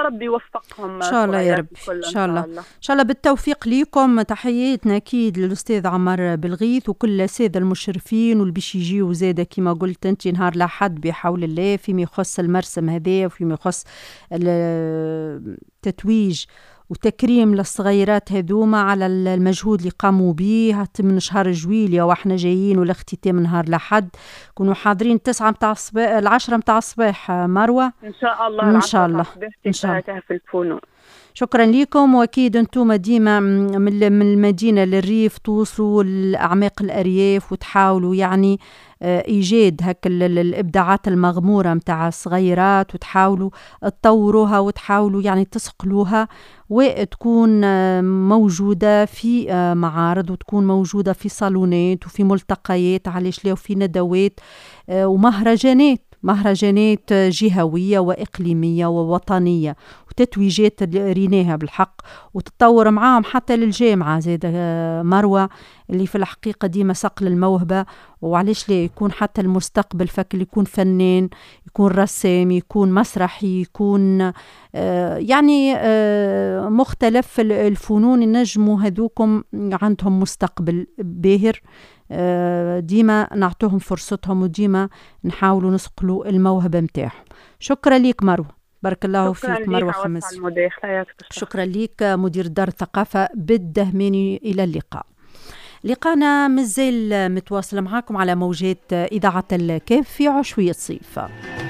وربي يوفقهم إن شاء الله يا ربي. إن شاء الله. إن شاء الله بالتوفيق ليكم. تحياتنا أكيد للأستاذ عمر بالغيث وكل السادة المشرفين واللي باش يجيو زادة كما قلت أنت نهار الأحد بحول الله فيما يخص المرسم هذا وفيما يخص التتويج وتكريم للصغيرات هذوما على المجهود اللي قاموا به من شهر جويليا واحنا جايين والاختتام نهار الأحد كونوا حاضرين 9 متاع الصباح 10 متاع الصباح مروة إن شاء الله. إن شاء الله. إن شاء الله في الفنون. شكرا لكم. واكيد انتم ديما من المدينه للريف توصلوا لاعماق الارياف وتحاولوا يعني ايجاد هك الابداعات المغموره متاع الصغيرات وتحاولوا تطوروها وتحاولوا يعني تسقلوها وتكون موجوده في معارض وتكون موجوده في صالونات وفي ملتقيات علاش لا وفي ندوات مهرجانات جهوية وإقليمية ووطنية وتتويجات اللي ريناها بالحق وتتطور معاهم حتى للجامعة زي مروة اللي في الحقيقة ديما صقل الموهبة وعليش لا يكون حتى المستقبل فكل يكون فنان يكون رسام يكون مسرحي يكون يعني مختلف الفنون النجم هذوكم عندهم مستقبل باهر. ديما نعطوهم فرصتهم وديما نحاولوا نسقلوا الموهبة متاعهم. شكرا ليك مروة. بارك الله فيك مروة خمس. شكرا ليك مدير دار الثقافة بالدهماني. إلى اللقاء. لقانا مازال متواصل معاكم على موجات إذاعة الكاف في عشوية صيف.